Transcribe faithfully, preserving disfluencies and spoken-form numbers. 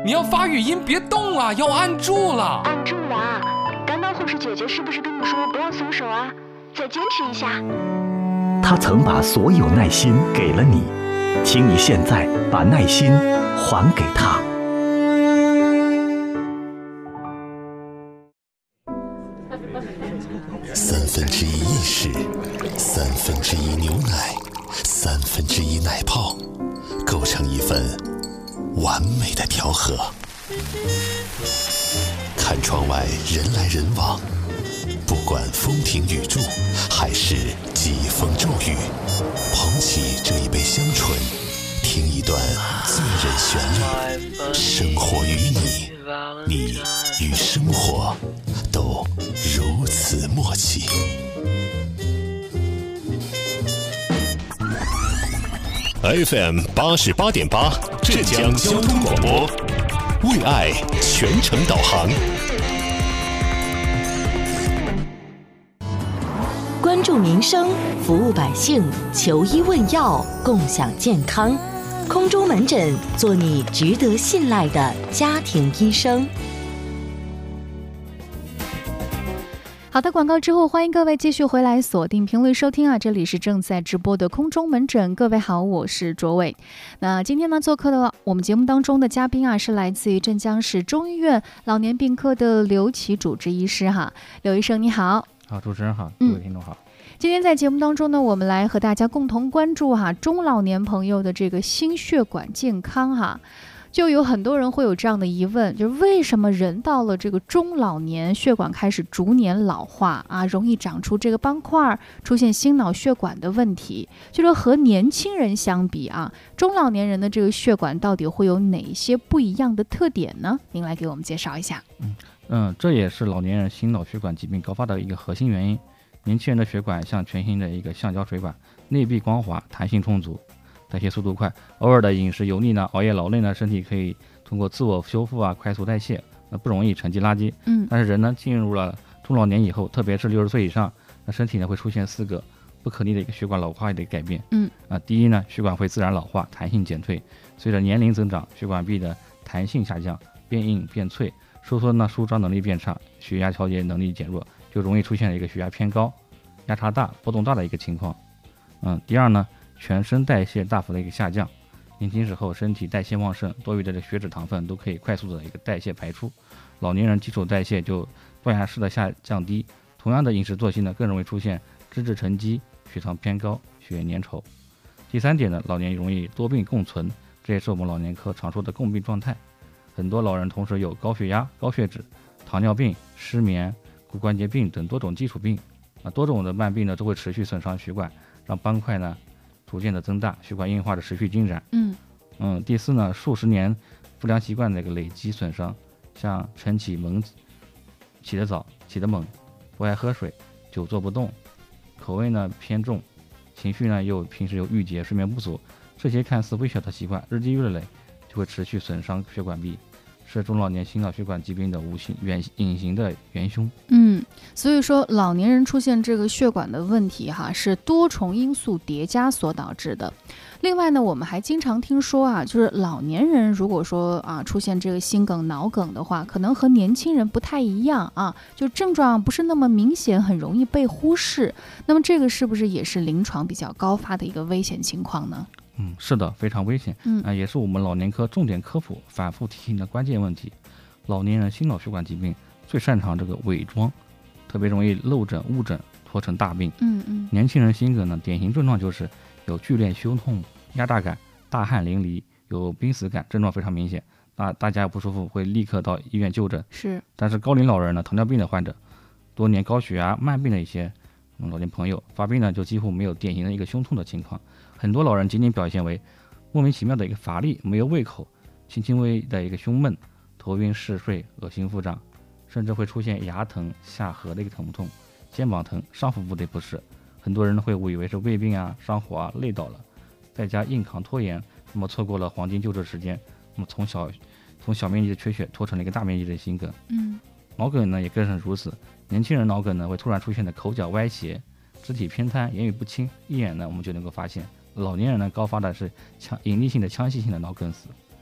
你要发语音别动啊，要按住了。 按住了啊！刚刚护士姐姐是不是跟你说不要松手啊？再坚持一下。 他曾把所有耐心给了你，请你现在把耐心还给他。 三分之一意式，三分之一牛奶，三分之一奶泡，构成一份完美的调和。看窗外人来人往，不管风停雨住还是疾风骤雨，捧起这一杯香醇，听一段醉人旋律。生活与你，你与生活都如此默契。F M 八十八点八，浙江交通广播，为爱全程导航。 关注民生，服务百姓，求医问药，共享健康。空中门诊，做你值得信赖的家庭医生。 好的，广告之后，欢迎各位继续回来锁定频率收听啊！这里是正在直播的空中门诊，各位好，我是卓伟。那今天呢，做客的我们节目当中的嘉宾啊，是来自于镇江市中医院老年病科的刘琦主治医师哈，刘医生你好。 好，主持人好，各位听众好。嗯， 今天在节目当中呢，我们来和大家共同关注哈中老年朋友的这个心血管健康哈。就有很多人会有这样的疑问，就是为什么人到了这个中老年，血管开始逐年老化啊，容易长出这个斑块，出现心脑血管的问题？就是和年轻人相比啊，中老年人的这个血管到底会有哪些不一样的特点呢？您来给我们介绍一下。 嗯嗯，这也是老年人心脑血管疾病高发的一个核心原因。年轻人的血管像全新的一个橡胶水管，内壁光滑，弹性充足，代谢速度快，偶尔的饮食油腻呢，熬夜劳累呢，身体可以通过自我修复啊，快速代谢，那不容易沉积垃圾。 嗯， 但是人呢，进入了中老年以后，特别是六十岁以上，那身体呢会出现四个不可逆的一个血管老化的一个改变。 嗯啊，第一呢，血管会自然老化，弹性减退，随着年龄增长，血管壁的弹性下降，变硬变脆，收缩呢舒张能力变差，血压调节能力减弱，就容易出现一个血压偏高、压差大、波动大的一个情况。嗯，第二呢，全身代谢大幅的一个下降，年轻时候身体代谢旺盛，多余的这个血脂糖分都可以快速的一个代谢排出，老年人基础代谢就断崖式的下降低，同样的饮食作息呢，更容易出现脂质沉积、血糖偏高、血液粘稠。第三点呢，老年容易多病共存，这也是我们老年科常说的共病状态。很多老人同时有高血压、高血脂、糖尿病、失眠、骨关节病等多种基础病啊，多种的慢病呢都会持续损伤血管，让斑块呢逐渐的增大，血管硬化的持续进展。 嗯嗯，第四呢，数十年不良习惯的一个累积损伤，像晨起猛起得早、起得猛，不爱喝水，久坐不动，口味呢偏重，情绪呢又平时有郁结、睡眠不足，这些看似微小的习惯，日积月累就会持续损伤血管壁，是中老年心脑血管疾病的无形远隐形的元凶。 嗯，所以说老年人出现这个血管的问题哈，是多重因素叠加所导致的。另外呢，我们还经常听说啊，就是老年人如果说啊出现这个心梗、脑梗的话，可能和年轻人不太一样啊，就症状不是那么明显，很容易被忽视。那么这个是不是也是临床比较高发的一个危险情况呢？ 嗯，是的，非常危险。 嗯啊，也是我们老年科重点科普、反复提醒的关键问题。老年人心脑血管疾病最擅长这个伪装，特别容易漏诊、误诊，拖成大病。 嗯嗯， 年轻人心梗呢，典型症状就是有剧烈胸痛、压榨感、大汗淋漓，有濒死感，症状非常明显。大大家不舒服会立刻到医院就诊。 是， 但是高龄老人呢，糖尿病的患者，多年高血压、慢病的一些嗯老年朋友发病呢，就几乎没有典型的一个胸痛的情况。很多老人仅仅表现为莫名其妙的一个乏力、没有胃口、轻轻微的一个胸闷、头晕嗜睡、恶心腹胀，甚至会出现牙疼、下颌的一个疼痛、肩膀疼、上腹部的不适。很多人会误以为是胃病啊、上火啊、累倒了，再加硬扛拖延，那么错过了黄金救治时间，那么从小从小面积的缺血拖成了一个大面积的心梗。 嗯， 脑梗呢也更是如此。年轻人脑梗呢会突然出现的口角歪斜、肢体偏瘫、言语不清，一眼呢我们就能够发现。老年人呢高发的是腔隐匿性的腔隙性的脑梗死。